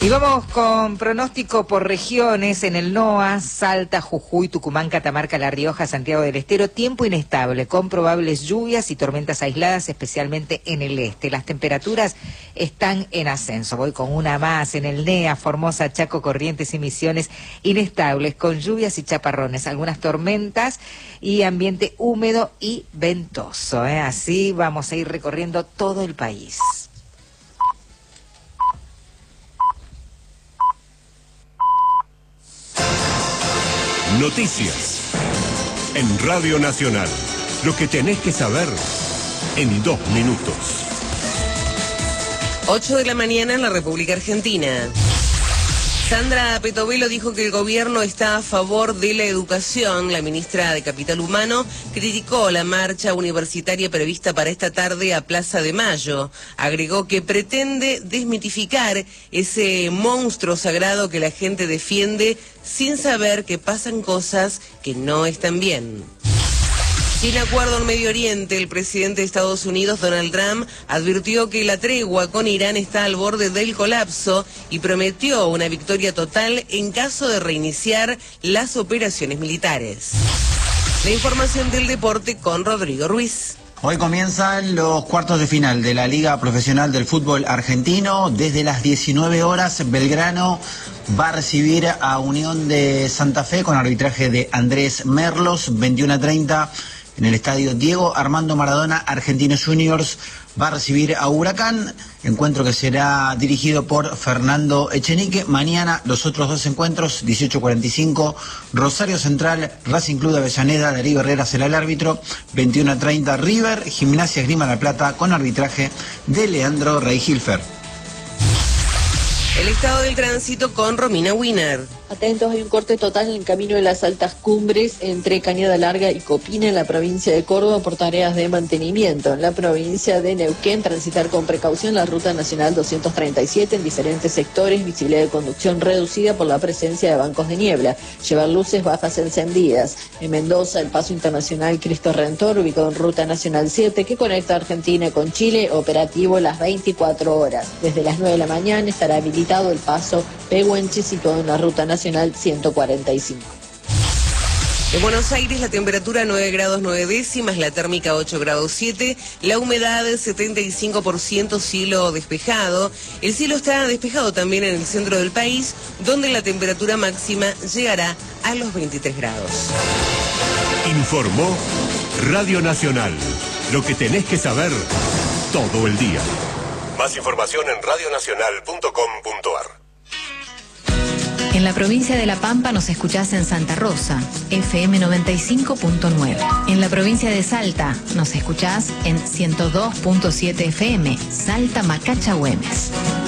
Y vamos con pronóstico por regiones en el NOA, Salta, Jujuy, Tucumán, Catamarca, La Rioja, Santiago del Estero. Tiempo inestable, con probables lluvias y tormentas aisladas, especialmente en el este. Las temperaturas están en ascenso. Voy con una más en el NEA, Formosa, Chaco, Corrientes y Misiones, inestables, con lluvias y chaparrones, algunas tormentas y ambiente húmedo y ventoso. Así vamos a ir recorriendo todo el país. Noticias en Radio Nacional. Lo que tenés que saber en 2 minutos. 8 de la mañana en la República Argentina. Sandra Petovelo dijo que el gobierno está a favor de la educación. La ministra de Capital Humano criticó la marcha universitaria prevista para esta tarde a Plaza de Mayo. Agregó que pretende desmitificar ese monstruo sagrado que la gente defiende sin saber que pasan cosas que no están bien. Sin acuerdo en Medio Oriente, el presidente de Estados Unidos, Donald Trump, advirtió que la tregua con Irán está al borde del colapso y prometió una victoria total en caso de reiniciar las operaciones militares. La información del deporte con Rodrigo Ruiz. Hoy comienzan los cuartos de final de la Liga Profesional del Fútbol Argentino. Desde las 19 horas, Belgrano va a recibir a Unión de Santa Fe con arbitraje de Andrés Merlos. 21:30 en el estadio Diego Armando Maradona, Argentinos Juniors va a recibir a Huracán, encuentro que será dirigido por Fernando Echenique. Mañana los otros dos encuentros, 18:45, Rosario Central, Racing Club de Avellaneda, Darío Herrera será el árbitro. 21:30, River, Gimnasia Esgrima La Plata con arbitraje de Leandro Reihilfer. El estado del tránsito con Romina Wiener. Atentos, hay un corte total en el camino de las altas cumbres entre Cañada Larga y Copina en la provincia de Córdoba por tareas de mantenimiento. En la provincia de Neuquén, transitar con precaución la ruta nacional 237 en diferentes sectores, visibilidad de conducción reducida por la presencia de bancos de niebla. Llevar luces bajas encendidas. En Mendoza, el paso internacional Cristo Redentor, ubicado en ruta nacional 7, que conecta Argentina con Chile, operativo las 24 horas. Desde las 9 de la mañana estará habilitado el paso Pehuenche, situado en la ruta nacional 145. En Buenos Aires la temperatura 9 grados 9 décimas, la térmica 8 grados 7, la humedad 75%, cielo despejado. El cielo está despejado también en el centro del país, donde la temperatura máxima llegará a los 23 grados. Informó Radio Nacional. Lo que tenés que saber todo el día. Más información en radionacional.com.ar. En la provincia de La Pampa nos escuchás en Santa Rosa, FM 95.9. En la provincia de Salta nos escuchás en 102.7 FM, Salta Macacha Güemes.